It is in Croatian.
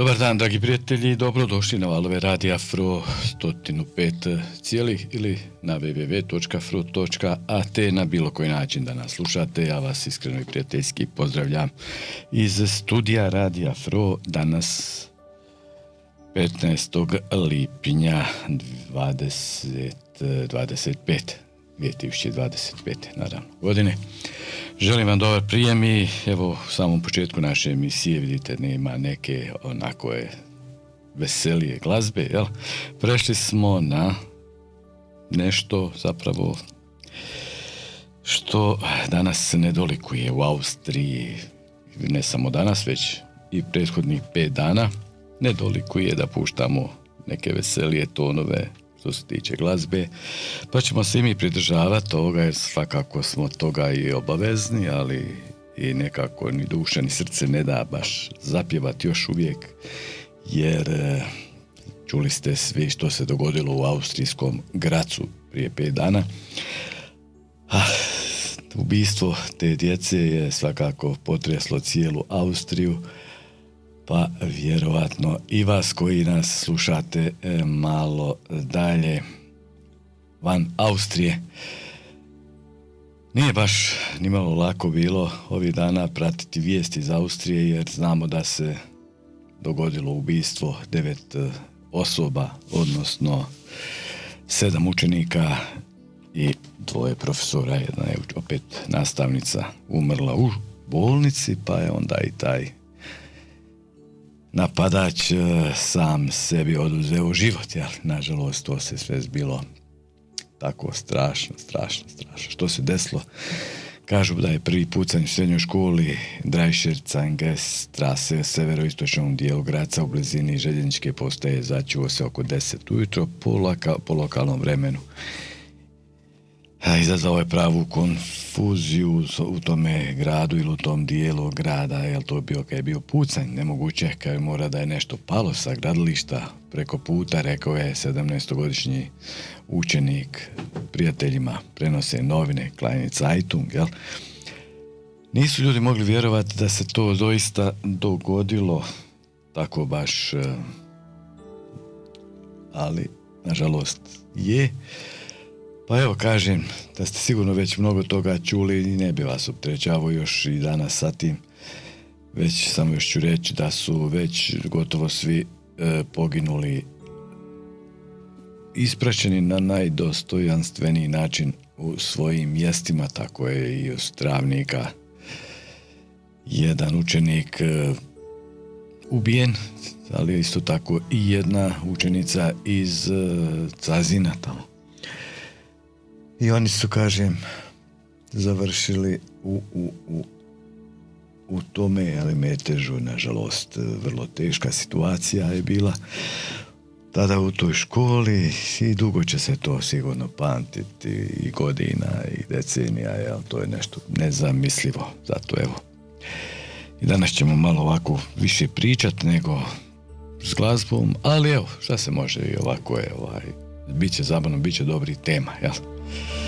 Dobar dan, dragi prijatelji, dobrodošli na valove Radija Afro 105 cijelih ili na www.afro.at na bilo koji način da nas slušate. Ja vas iskreno i prijateljski pozdravljam iz studija Radija Afro danas 15. lipnja 2025. naravno godine. Želim vam dobar prijem i evo u samom početku naše emisije vidite nema neke onako veselije glazbe, jel? Prešli smo na nešto zapravo što danas ne dolikuje u Austriji, ne samo danas već i prethodnih 5 dana ne dolikuje da puštamo neke veselije tonove što se tiče glazbe, pa ćemo se i mi pridržavati toga jer svakako smo toga i obavezni, ali i nekako ni duša ni srce ne da baš zapjevati još uvijek, jer čuli ste svi što se dogodilo u austrijskom Grazu prije 5 dana. Ubistvo te djece je svakako potreslo cijelu Austriju, pa vjerovatno i vas koji nas slušate malo dalje van Austrije. Nije baš nimalo lako bilo ovih dana pratiti vijesti iz Austrije jer znamo da se dogodilo ubistvo 9 osoba, odnosno 7 učenika i 2 profesora, jedna je opet nastavnica umrla u bolnici, pa je onda i taj napadač sam sebi oduzeo život, jel? Nažalost, to se sve zbilo tako strašno. Što se desilo? Kažu da je prvi pucanj u srednjoj školi Dreischert-Straße, severoistočnom dijelu Graca u blizini željezničke postaje, začuo se oko 10 ujutro po lokalnom vremenu. Izazvao je pravu konfuziju u tome gradu ili u tom dijelu grada, jel to bio kad je bio pucanj, nemoguće, kad mora da je nešto palo sa gradilišta preko puta, rekao je 17-godišnji učenik prijateljima, prenose novine, Kleine Zeitung, jel? Nisu ljudi mogli vjerovati da se to doista dogodilo tako baš, ali nažalost je. Pa evo kažem da ste sigurno već mnogo toga čuli i ne bi vas opterećavao još i danas sa tim. Već samo još ću reći da su već gotovo svi poginuli ispraćeni na najdostojanstveniji način u svojim mjestima, tako je i iz Travnika jedan učenik ubijen, ali isto tako i jedna učenica iz Cazina tamo. I oni su, kažem, završili u tome, ali metežu, nažalost, vrlo teška situacija je bila tada u toj školi i dugo će se to sigurno pamtiti i godina i decenija, jel, to je nešto nezamislivo, zato evo. I danas ćemo malo ovako više pričati nego s glazbom, ali evo, šta se može i ovako je, bit će zabavno, bit će dobrih tema, jel?